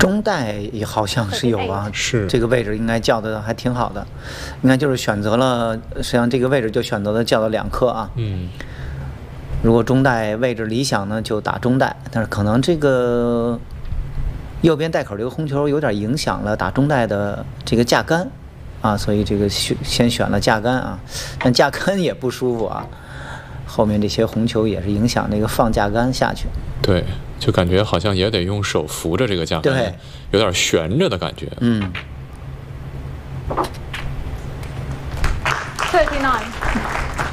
中带也好像是有啊， 是这个位置应该叫的还挺好的，应该就是选择了，实际上这个位置就选择了叫了2克啊。如果中带位置理想呢，就打中带，但是可能这个右边带口这个红球有点影响了打中带的这个架杆啊，所以这个先选了架杆啊，但架杆也不舒服啊，后面这些红球也是影响那个放架杆下去。 对，就感觉好像也得用手扶着这个架杆， 对， 有点悬着的感觉。